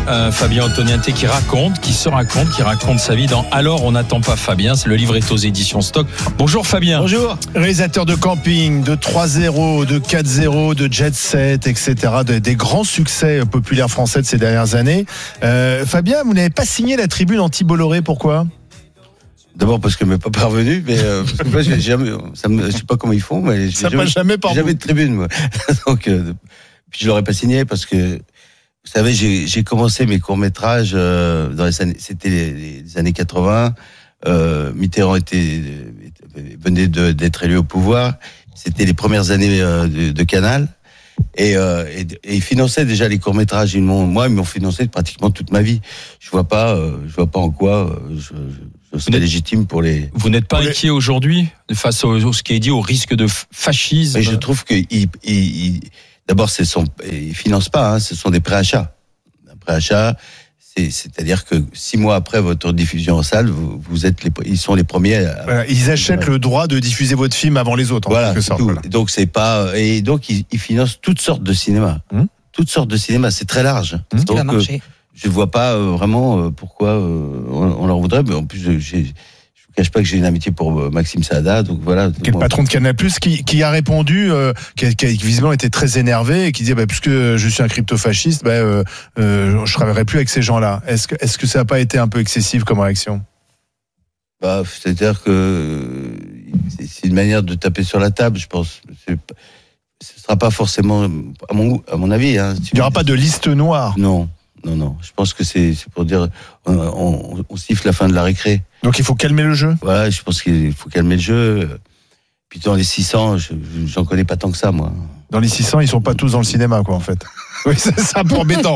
Fabien Ottoniente qui raconte sa vie dans Alors on n'attend pas Fabien. Le livre est aux éditions Stock. Bonjour Fabien. Bonjour. Réalisateur de camping, de 3-0, de 4-0, de jet set, etc. Des grands succès populaires français de ces dernières années. Fabien, vous n'avez pas signé la tribune anti-Bolloré, pourquoi ? D'abord parce que je m'est pas parvenu, mais parce que moi, je sais pas comment ils font, mais ça passe jamais par jamais de tribune, moi. Donc, puis je l'aurais pas signé parce que, vous savez, j'ai commencé mes courts-métrages dans les années, c'était les années 80. Mitterrand venait d'être élu au pouvoir. C'était les premières années de Canal. Et ils finançaient déjà les courts-métrages. Ils m'ont financé pratiquement toute ma vie. Je vois pas en quoi je serais légitime pour les. Vous n'êtes pas inquiet aujourd'hui face à ce qui est dit au risque de fascisme? Mais je trouve que d'abord ils financent pas. Hein, ce sont des préachats. Un préachat, c'est-à-dire que 6 mois après votre diffusion en salle, ils sont les premiers. Ils achètent le droit de diffuser votre film avant les autres. Voilà, c'est tout. Voilà. Donc c'est pas, et donc ils financent toutes sortes de cinéma. Toutes sortes de cinéma, c'est très large. Donc je vois pas vraiment pourquoi on leur voudrait. Mais en plus, je vous cache pas que j'ai une amitié pour Maxime Saada, donc voilà. Qui est le patron de Canal+, qui a répondu, qui a visiblement été très énervé et qui dit puisque je suis un crypto-fasciste, je travaillerai plus avec ces gens-là. Est-ce que ça n'a pas été un peu excessif comme réaction? C'est-à-dire que c'est une manière de taper sur la table, je pense. Ce sera pas forcément, à mon avis. Hein, il n'y aura pas de liste noire. Non. Je pense que c'est pour dire on siffle la fin de la récré. Donc il faut calmer le jeu. Voilà, je pense qu'il faut calmer le jeu. Puis dans les 600, j'en connais pas tant que ça, moi. Dans les 600, ils sont pas tous dans le cinéma, quoi, en fait. Oui, c'est ça pour embêtant.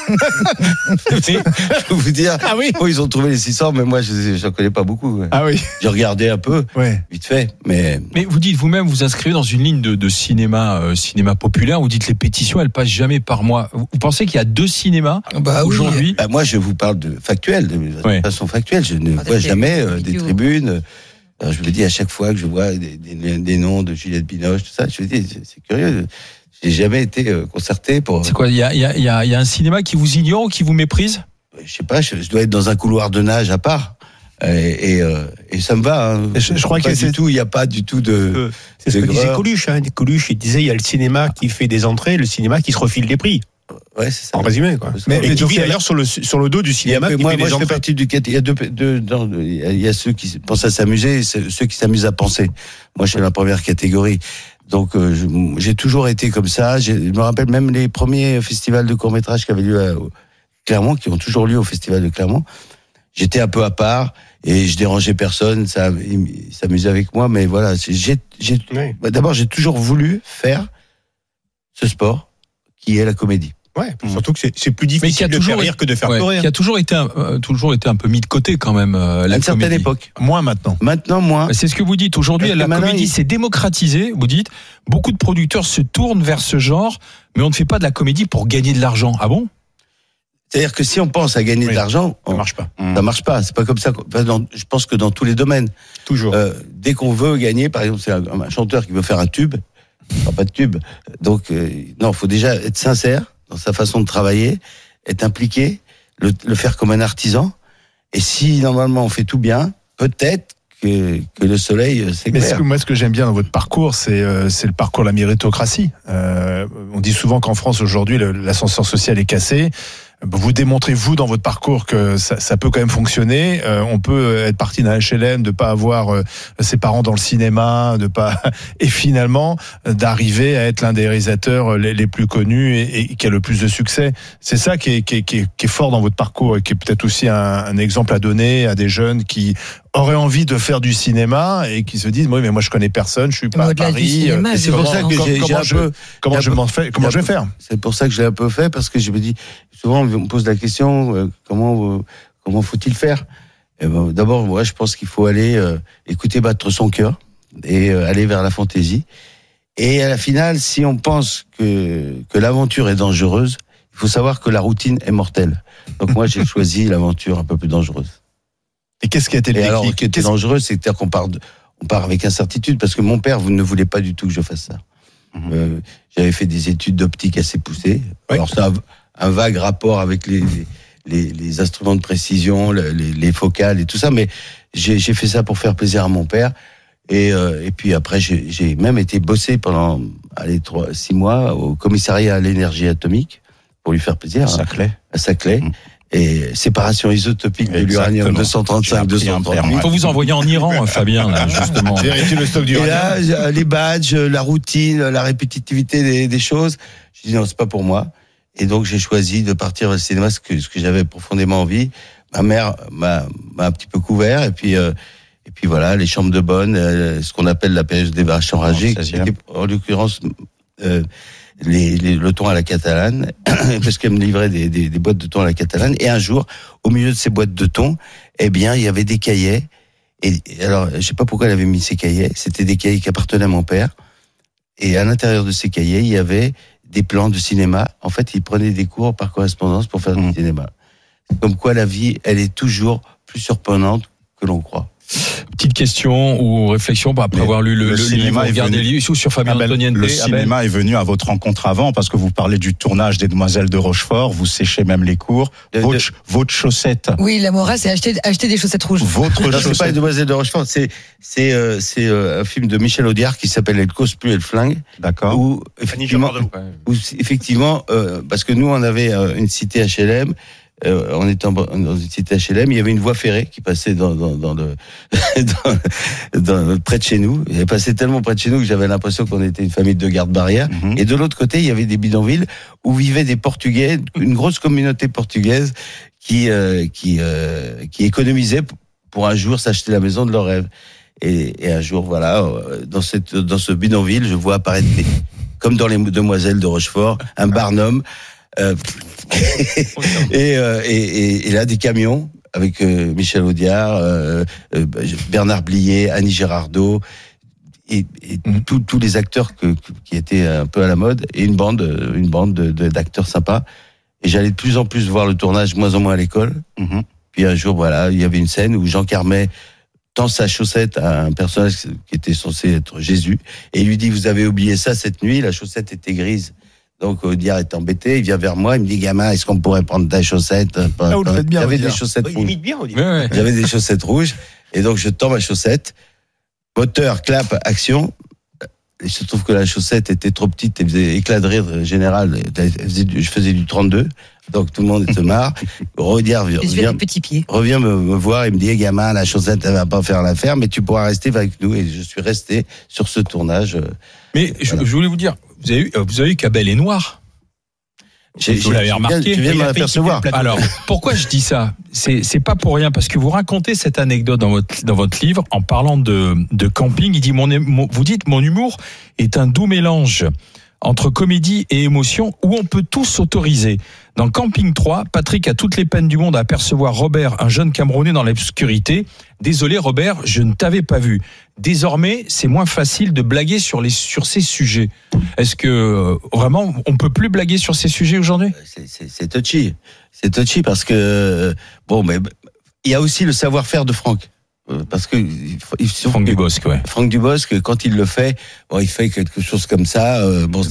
Je peux vous dire, ils ont trouvé les 600, mais moi, j'en connais pas beaucoup. Ah oui. J'ai regardé un peu, vite fait, mais vous dites vous-même, vous inscrivez dans une ligne de cinéma populaire. Vous dites les pétitions, elles passent jamais par moi. Vous pensez qu'il y a 2 cinémas aujourd'hui? Moi, je vous parle de façon factuelle. Je ne vois jamais des tribunes. Alors, je me dis à chaque fois que je vois des noms de Juliette Binoche, tout ça, je me dis c'est curieux. J'ai jamais été concerté pour. C'est quoi? Il y a un cinéma qui vous ignore ou qui vous méprise? Je sais pas. Je dois être dans un couloir de nage à part. Et ça me va. Hein. Je crois qu'il il n'y a pas du tout de. C'est ce que disait Coluche. Coluche, il disait il y a le cinéma qui fait des entrées, le cinéma qui se refile des prix. Ouais, c'est ça. En résumé, quoi. Mais qui vit d'ailleurs sur le dos du cinéma. Moi, je fais partie du. Il y a ceux qui pensent à s'amuser et ceux qui s'amusent à penser. Moi, je suis dans la première catégorie. Donc, j'ai toujours été comme ça. Je me rappelle même les premiers festivals de court-métrage qui avaient lieu à Clermont, qui ont toujours lieu au festival de Clermont. J'étais un peu à part et je dérangeais personne. Ils s'amusaient avec moi, mais voilà. D'abord, j'ai toujours voulu faire ce sport qui est la comédie. Ouais, surtout que c'est plus difficile de faire rire que de faire pleurer. Qui a toujours été un peu mis de côté quand même. À une certaine époque. Moins maintenant. Maintenant, moins. C'est ce que vous dites. Aujourd'hui, la comédie s'est démocratisée. Vous dites, beaucoup de producteurs se tournent vers ce genre, mais on ne fait pas de la comédie pour gagner de l'argent. Ah bon? C'est-à-dire que si on pense à gagner de l'argent, ça marche pas. Ça marche pas. C'est pas comme ça. Je pense que dans tous les domaines. Toujours. Dès qu'on veut gagner, par exemple, c'est un chanteur qui veut faire un tube, il fera pas de tube. Donc, non, faut déjà être sincère dans sa façon de travailler, être impliqué, le faire comme un artisan. Et si normalement on fait tout bien, peut-être que le soleil s'éclaire. Mais moi, ce que j'aime bien dans votre parcours, c'est le parcours de la méritocratie. On dit souvent qu'en France aujourd'hui, l'ascenseur social est cassé. Vous démontrez, vous, dans votre parcours, que ça peut quand même fonctionner. On peut être parti d'un HLM, de pas avoir ses parents dans le cinéma, et finalement d'arriver à être l'un des réalisateurs les plus connus et qui a le plus de succès. C'est ça qui est fort dans votre parcours et qui est peut-être aussi un exemple à donner à des jeunes qui auraient envie de faire du cinéma et qui se disent oui, mais moi je connais personne, je suis pas à Paris. C'est pour ça que comment je vais faire. C'est pour ça que j'ai un peu fait, parce que je me dis souvent on me pose la question comment faut-il faire? D'abord, moi je pense qu'il faut aller écouter battre son cœur et aller vers la fantaisie. Et à la finale, si on pense que l'aventure est dangereuse, il faut savoir que la routine est mortelle. Donc moi j'ai choisi l'aventure un peu plus dangereuse. Et qu'est-ce qui a été le déclic? Alors, ce qui était dangereux, c'est qu'on part avec incertitude, parce que mon père ne voulait pas du tout que je fasse ça. J'avais fait des études d'optique assez poussées. Oui. Alors, ça a un vague rapport avec les instruments de précision, les focales et tout ça, mais j'ai fait ça pour faire plaisir à mon père. Et puis après, j'ai même été bosser pendant 6 mois au commissariat à l'énergie atomique pour lui faire plaisir. À Saclay. Et séparation isotopique de l'uranium 235-238. Il faut vous envoyer en Iran, Fabien, là, justement. Vérifier le stock d'uranium. Et là, les badges, la routine, la répétitivité des choses. Je dis non, c'est pas pour moi. Et donc j'ai choisi de partir au cinéma, ce que j'avais profondément envie. Ma mère m'a un petit peu couvert, et puis voilà, les chambres de bonne, ce qu'on appelle la période des vaches enragées, en l'occurrence le thon à la catalane, parce qu'elle me livrait des boîtes de thon à la catalane. Et un jour, au milieu de ces boîtes de thon, eh bien, il y avait des cahiers. Et alors, je sais pas pourquoi elle avait mis ces cahiers. C'était des cahiers qui appartenaient à mon père. Et à l'intérieur de ces cahiers, il y avait des plans de cinéma. En fait, il prenait des cours par correspondance pour faire du cinéma. Comme quoi, la vie, elle est toujours plus surprenante que l'on croit. Petite question ou réflexion après avoir lu le livre, regardez le livre sur Fabien Antoniente. Le cinéma est venu à votre rencontre avant, parce que vous parlez du tournage des Demoiselles de Rochefort, vous séchez même les cours. Votre chaussette. Oui, la morale, c'est acheter des chaussettes rouges. Votre chaussette. C'est pas les Demoiselles de Rochefort, c'est un film de Michel Audiard qui s'appelle Elle cause plus, elle flingue. D'accord. Où effectivement, parce que nous on avait une cité HLM. On était dans une cité HLM, il y avait une voie ferrée qui passait dans près de chez nous. Elle passait tellement près de chez nous que j'avais l'impression qu'on était une famille de garde-barrière. Et de l'autre côté, il y avait des bidonvilles où vivaient des Portugais, une grosse communauté portugaise qui économisait pour un jour s'acheter la maison de leur rêve. Et un jour, voilà, dans ce bidonville, je vois apparaître comme dans les Demoiselles de Rochefort, un Barnum. Et là des camions avec Michel Audiard, Bernard Blier, Annie Girardot et tous les acteurs qui étaient un peu à la mode, et une bande d'acteurs sympas. Et j'allais de plus en plus voir le tournage, moins en moins à l'école. Puis un jour, voilà, il y avait une scène où Jean Carmet tend sa chaussette à un personnage qui était censé être Jésus, et il lui dit: vous avez oublié ça cette nuit, la chaussette était grise. Donc Audiard est embêté, il vient vers moi, il me dit: gamin, est-ce qu'on pourrait prendre ta chaussette? Vous le faites bien. J'avais des chaussettes rouges. Il imite bien, Audiard. Ouais. J'avais des chaussettes rouges, et donc je tends ma chaussette, moteur, clap, action. Il se trouve que la chaussette était trop petite, elle faisait éclat de rire général, je faisais du 32, donc tout le monde se marre. Audiard revient me voir, il me dit: gamin, la chaussette, elle va pas faire l'affaire, mais tu pourras rester avec nous. Et je suis resté sur ce tournage. Mais voilà. je voulais vous dire, vous avez eu Cabel est noir. Vous l'avez remarqué. Tu viens de m'apercevoir. Alors, pourquoi je dis ça? C'est pas pour rien, parce que vous racontez cette anecdote dans votre livre en parlant de camping. Il dit vous dites: mon humour est un doux mélange entre comédie et émotion où on peut tous s'autoriser. Dans Camping 3, Patrick a toutes les peines du monde à apercevoir Robert, un jeune Camerounais dans l'obscurité. Désolé Robert, je ne t'avais pas vu. Désormais, c'est moins facile de blaguer sur ces sujets. Est-ce que vraiment on peut plus blaguer sur ces sujets aujourd'hui? C'est touchy. C'est touchy parce que mais il y a aussi le savoir-faire de Franck. Parce que Franck Dubosc, ouais. Franck Dubosc, quand il le fait, il fait quelque chose comme ça.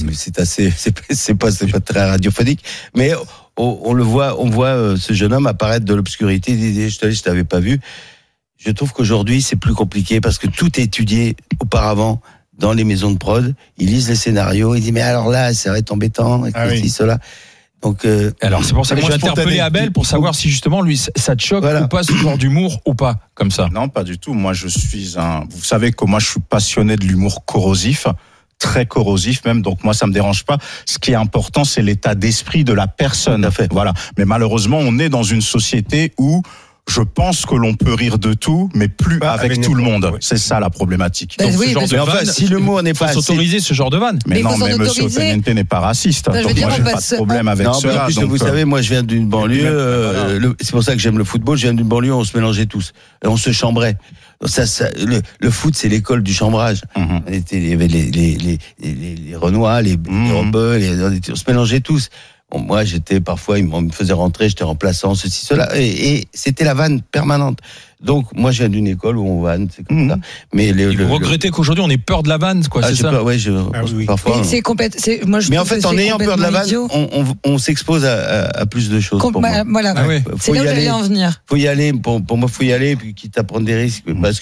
C'est pas très radiophonique, mais on voit ce jeune homme apparaître de l'obscurité. Il dit: je t'avais pas vu. Je trouve qu'aujourd'hui c'est plus compliqué parce que tout est étudié auparavant dans les maisons de prod. Ils lisent les scénarios, ils disent: mais alors là, ça va être embêtant, cela. Donc, alors c'est pour ça que j'ai interpellé Abel pour savoir si justement lui ça te choque ou pas, ce genre d'humour ou pas, comme ça. Non, pas du tout. Moi je suis vous savez que moi je suis passionné de l'humour corrosif, très corrosif même, donc moi ça me dérange pas. Ce qui est important, c'est l'état d'esprit de la personne. Tout à fait. Voilà. Mais malheureusement, on est dans une société où je pense que l'on peut rire de tout, mais plus avec tout le monde. Oui. C'est ça la problématique. Donc, ce genre de vanne, si l'humour n'est pas s'autoriser ce genre de vanne. Mais non, mais Monsieur Antoniente n'est pas raciste. Donc moi, j'ai pas de problème avec cela. Vous savez, moi, je viens d'une banlieue. C'est pour ça que j'aime le football. Je viens d'une banlieue où on se mélangeait tous. Et on se chambrait. Le foot, c'est l'école du chambrage. Il y avait les Renois, les Robeux, on se mélangeait tous. Bon, moi, parfois, ils me faisaient rentrer, j'étais remplaçant, ceci, cela, et c'était la vanne permanente. Donc, moi, je viens d'une école où on vanne, c'est comme ça. Mais Et vous regrettez qu'aujourd'hui on ait peur de la vanne, quoi, c'est j'ai ça? peur, ouais, oui. parfois. Mais c'est moi, je Mais en trouve fait, que en c'est ayant peur de la vanne, idiot. on s'expose à plus de choses. Pour moi. Voilà. Ah ouais. C'est là où j'allais en venir. Faut y aller. Pour moi, faut y aller, puis quitte à prendre des risques. Parce que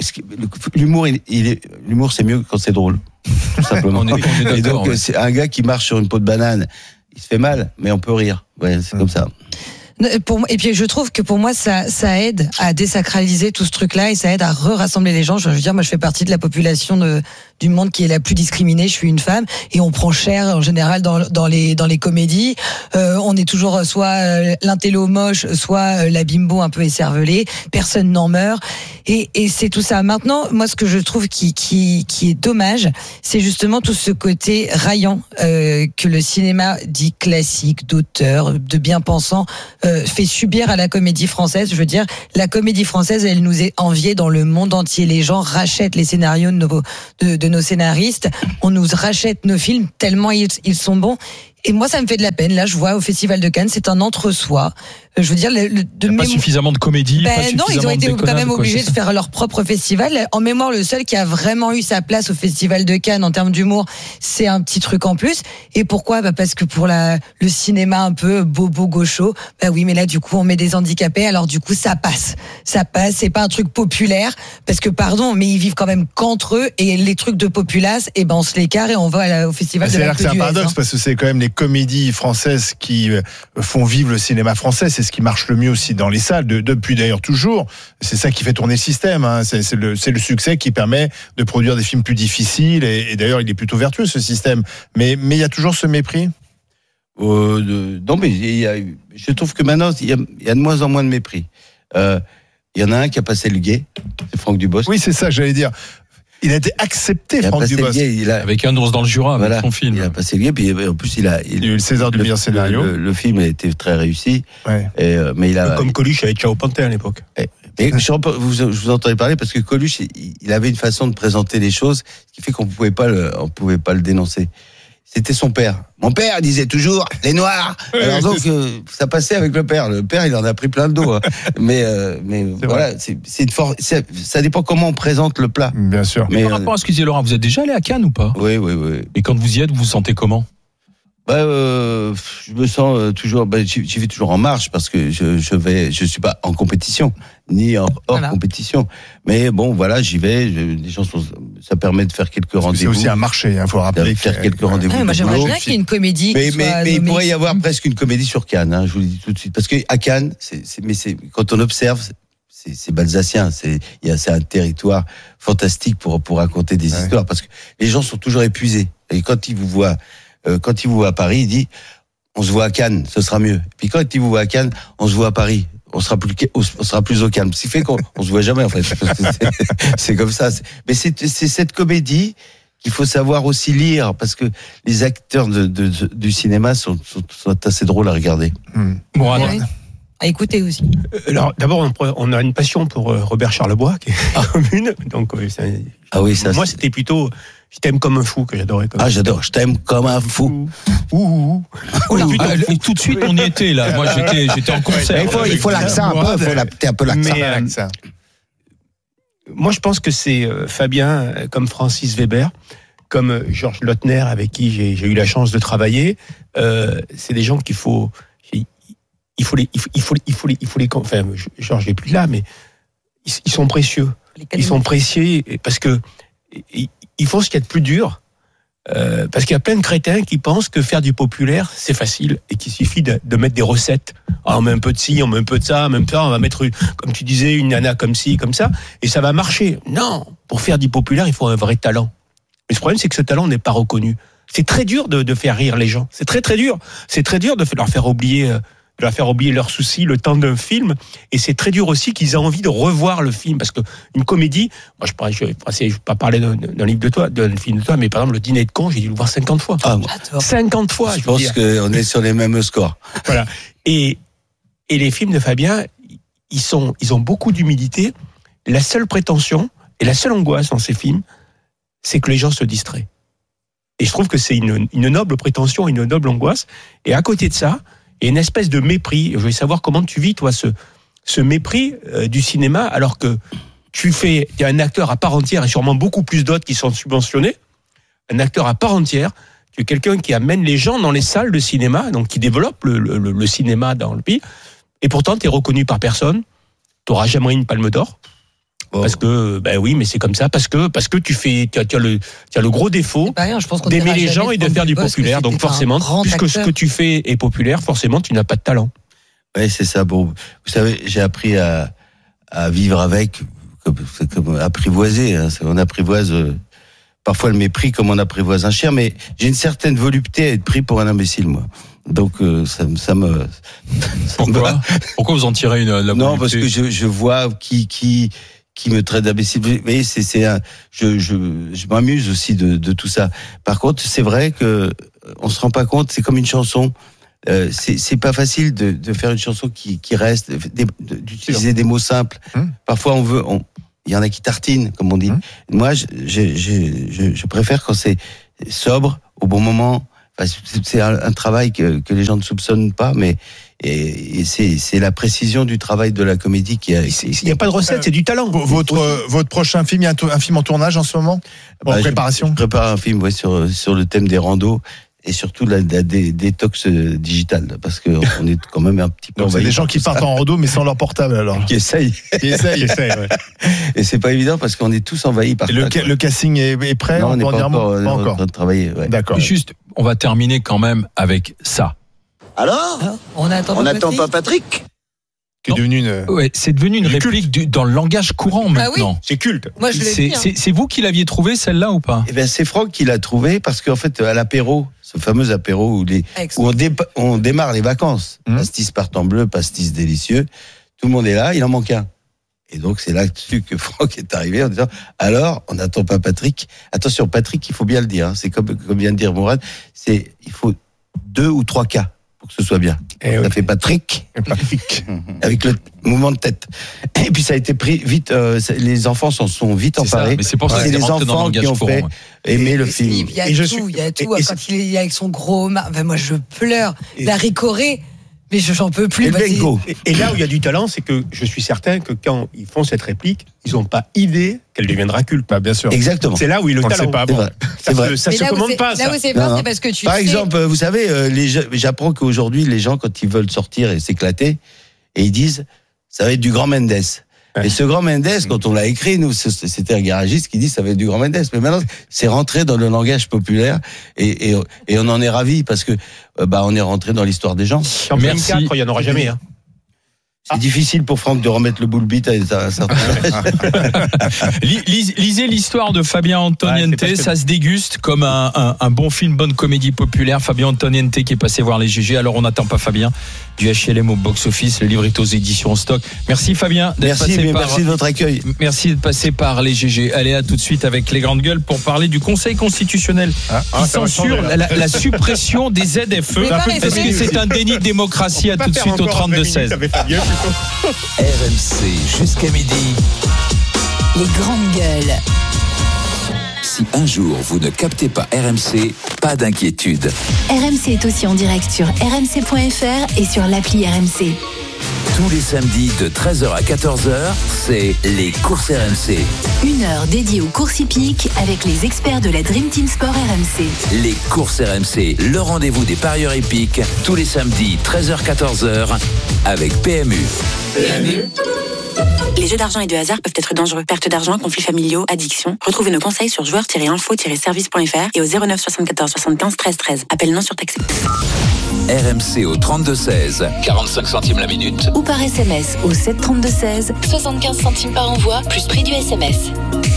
l'humour, c'est mieux quand c'est drôle. Tout simplement. On est Et d'accord. donc, Ouais. c'est un gars qui marche sur une peau de banane, il se fait mal, mais on peut rire. Ouais, c'est comme ça. Et puis je trouve que pour moi ça aide à désacraliser tout ce truc-là et ça aide à rassembler les gens. Je veux dire, moi je fais partie de la population du monde qui est la plus discriminée. Je suis une femme et on prend cher en général dans les comédies. On est toujours soit l'intello moche, soit la bimbo un peu écervelée. Personne n'en meurt et c'est tout ça. Maintenant, moi ce que je trouve qui est dommage, c'est justement tout ce côté raillant que le cinéma dit classique, d'auteur, de bien-pensant fait subir à la comédie française. Je veux dire, la comédie française, elle nous est enviée dans le monde entier. Les gens rachètent les scénarios de nos scénaristes. On nous rachète nos films tellement ils sont bons. Et moi, ça me fait de la peine. Là, je vois au Festival de Cannes, c'est un entre-soi. Je veux dire, Pas suffisamment de comédie. Pas non, ils ont été suffisamment de quand même déconnade, obligés quoi, de faire leur propre festival. En mémoire, le seul qui a vraiment eu sa place au Festival de Cannes en termes d'humour, c'est un petit truc en plus. Et pourquoi ? Parce que pour le cinéma un peu bobo gaucho, oui, mais là, du coup, on met des handicapés, alors du coup, ça passe. Ça passe, c'est pas un truc populaire, parce que, pardon, mais ils vivent quand même qu'entre eux, et les trucs de populace, on se les carre et on va au Festival de la C'est un paradoxe, parce que c'est quand même les comédies françaises qui font vivre le cinéma français, c'est ce qui marche le mieux aussi dans les salles, depuis d'ailleurs toujours. C'est ça qui fait tourner le système, hein. C'est le succès qui permet de produire des films plus difficiles, et d'ailleurs il est plutôt vertueux ce système. Mais il y a toujours ce mépris. Non, mais je trouve que maintenant il y a de moins en moins de mépris. Il y en a un qui a passé le guet, c'est Franck Dubosc. Oui, c'est ça que j'allais dire. Il a été accepté, Franck Dubosc. Avec Un ours dans le Jura, avec son film. Il a passé le guet, puis en plus il a eu le César du meilleur scénario. Le film a été très réussi. Ouais. Mais il a comme Coluche avec Ciao Pantin à l'époque. Mais je vous entendais parler parce que Coluche, il avait une façon de présenter les choses, ce qui fait qu'on pouvait pas le dénoncer. C'était son père. Mon père disait toujours les Noirs. Alors donc ça passait avec le père. Le père, il en a pris plein le dos. Hein. Mais voilà, ça dépend comment on présente le plat. Bien sûr. Mais par rapport à ce que disait Laurent, vous êtes déjà allé à Cannes ou pas ? Oui. Et quand vous y êtes, vous vous sentez comment ? Je me sens toujours, j'y vais toujours en marche parce que je suis pas en compétition ni hors compétition. Mais bon, voilà, j'y vais. Les gens ça permet de faire quelques rendez-vous. C'est aussi un marché, il faut rappeler. Faire quelques rendez-vous. Moi, j'aimerais bien qu'il y ait une comédie. Mais il pourrait y avoir presque une comédie sur Cannes. Hein, je vous le dis tout de suite, parce que à Cannes, quand on observe, c'est balsacien. C'est un territoire fantastique pour raconter des histoires, parce que les gens sont toujours épuisés. Et quand ils vous voient à Paris, il dit on se voit à Cannes, ce sera mieux. Puis quand il vous voit à Cannes, on se voit à Paris, on sera plus au calme. Ce qui fait qu'on se voit jamais en fait. C'est comme ça. Mais c'est cette comédie qu'il faut savoir aussi lire, parce que les acteurs du cinéma sont assez drôles à regarder. Bon, à écouter aussi. Alors d'abord, on a une passion pour Robert Charlebois qui est commune. Donc moi c'était plutôt Je t'aime comme un fou que j'adorais. J'adore. Je t'aime comme un fou. Tout de suite, on y était là. Moi, j'étais en concert. Il faut l'accent un peu. Il faut un peu l'accent. Moi, je pense que c'est Fabien, comme Francis Weber, comme Georges Lautner, avec qui j'ai eu la chance de travailler. C'est des gens qu'il faut. Il faut les. Enfin, Georges n'est plus là, mais ils sont précieux. Ils sont précieux parce que. Ils font ce qu'il y a de plus dur, parce qu'il y a plein de crétins qui pensent que faire du populaire, c'est facile, et qu'il suffit de mettre des recettes. On met un peu de ci, on met un peu de ça, en même temps, on va mettre, comme tu disais, une nana comme ci, comme ça, et ça va marcher. Non, pour faire du populaire, il faut un vrai talent. Mais ce problème, c'est que ce talent n'est pas reconnu. C'est très dur de faire rire les gens. C'est très très dur. C'est très dur de leur faire oublier leurs soucis le temps d'un film, et c'est très dur aussi qu'ils aient envie de revoir le film, parce que une comédie, moi je vais pas parler d'un livre de toi, d'un film de toi, mais par exemple le Dîner de cons, j'ai dû le voir 50 fois. 50 fois. Je pense qu'on est sur les mêmes scores. Voilà. Et les films de Fabien, ils ont beaucoup d'humilité. La seule prétention et la seule angoisse dans ces films, c'est que les gens se distraient. Et je trouve que c'est une noble prétention, une noble angoisse. Et à côté de ça, il y a une espèce de mépris. Je voulais savoir comment tu vis, toi, ce mépris du cinéma, alors que il y a un acteur à part entière et sûrement beaucoup plus d'autres qui sont subventionnés. Un acteur à part entière, tu es quelqu'un qui amène les gens dans les salles de cinéma, donc qui développe le cinéma dans le pays. Et pourtant, tu es reconnu par personne. Tu n'auras jamais une palme d'or. Oh. Parce que, oui, mais c'est comme ça. Parce que tu as le gros défaut d'aimer les gens et de faire du populaire. Donc forcément, puisque ce que tu fais est populaire, forcément, tu n'as pas de talent. Oui, c'est ça. Bon, vous savez, j'ai appris à vivre avec, comme apprivoiser. Hein. On apprivoise parfois le mépris comme on apprivoise un chien, mais j'ai une certaine volupté à être pris pour un imbécile, moi. Donc ça me. Pourquoi vous en tirez la volupté? Non, parce que je vois qui me traite d'imbécile. Vous voyez, je m'amuse aussi de tout ça. Par contre, c'est vrai que on se rend pas compte. C'est comme une chanson. C'est pas facile de faire une chanson qui reste, d'utiliser des mots simples. Parfois, il y en a qui tartinent, comme on dit. Moi, je préfère quand c'est sobre, au bon moment. Enfin, c'est un travail que les gens ne soupçonnent pas, mais c'est la précision du travail de la comédie qui a. Il n'y a pas de recette, c'est du talent. Votre prochain film, il y a un film en tournage en ce moment, en préparation. Je prépare un film, sur le thème des randos. Et surtout la détox digitale, parce que on est quand même un petit peu. Donc c'est des gens qui partent en rando mais sans leur portable alors. Qui essayent. Ouais. Et c'est pas évident parce qu'on est tous envahis par. Et le casting est prêt? Non, on n'est pas encore en train de travailler. Ouais. D'accord. Juste, on va terminer quand même avec ça. Alors, on n'attend pas Patrick. Qui est devenu une. Ouais, c'est devenu une réplique dans le langage courant maintenant. Oui. C'est culte. Moi, je l'ai dit. C'est vous qui l'aviez trouvé celle-là ou pas? Eh ben c'est Franck qui l'a trouvé parce qu'en fait à l'apéro, ce fameux apéro où on démarre les vacances, pastis partant bleu, pastis délicieux, tout le monde est là, il en manque un. Et donc c'est là-dessus que Franck est arrivé en disant alors on n'attend pas Patrick. Attention Patrick, il faut bien le dire, hein, c'est comme vient de dire Mourad, il faut 2 ou 3 cas pour que ce soit bien. Ça fait Patrick avec le mouvement de tête. Et puis ça a été pris vite. Les enfants s'en sont vite emparés. Mais c'est pour ça que c'est les enfants qui ont fait aimer le film. Il y a tout. Quand il est avec son gros, moi je pleure. La ricorée. Mais j'en peux plus. Et là où il y a du talent, c'est que je suis certain que quand ils font cette réplique, ils n'ont pas idée qu'elle deviendra culte. Bah, bien sûr. Exactement. C'est là où il le talent. C'est vrai. Ça se commande pas. Là où c'est pas, c'est parce que tu. Par exemple, vous savez, j'apprends qu'aujourd'hui, les gens, quand ils veulent sortir et s'éclater, et ils disent, ça va être du grand Mendes. Et ce grand Mendes, quand on l'a écrit, nous, c'était un garagiste qui dit ça va être du grand Mendes. Mais maintenant, c'est rentré dans le langage populaire et on en est ravis parce que on est rentré dans l'histoire des gens. En 2004, il n'y en aura jamais. Hein. C'est difficile pour Franck de remettre le boule bite à un certain âge. Lisez l'histoire de Fabien Antoniente, ça se déguste comme un bon film, bonne comédie populaire. Fabien Antoniente qui est passé voir les GG. Alors on n'attend pas Fabien du HLM au box-office. Le livre est aux éditions en stock. Merci Fabien d'être merci passé de votre accueil. Merci de passer par les GG. Allez, à tout de suite avec les grandes gueules pour parler du Conseil constitutionnel qui censure la suppression des ZFE. Est-ce que c'est un déni de démocratie? À tout de suite au 32-16. RMC jusqu'à midi. Les grandes gueules. Si un jour vous ne captez pas RMC, pas d'inquiétude. RMC est aussi en direct sur rmc.fr et sur l'appli RMC. Tous les samedis de 13h à 14h, c'est les courses RMC. 1 heure dédiée aux courses hippiques avec les experts de la Dream Team Sport RMC. Les courses RMC, le rendez-vous des parieurs hippiques, tous les samedis 13h-14h avec PMU. Les jeux d'argent et de hasard peuvent être dangereux. Perte d'argent, conflits familiaux, addiction. Retrouvez nos conseils sur joueurs-info-service.fr et au 09 74 75 13 13. Appel non surtaxé. RMC au 32-16, 45 centimes la minute. Ou par SMS au 7 32 16, 75 centimes par envoi, plus prix du SMS.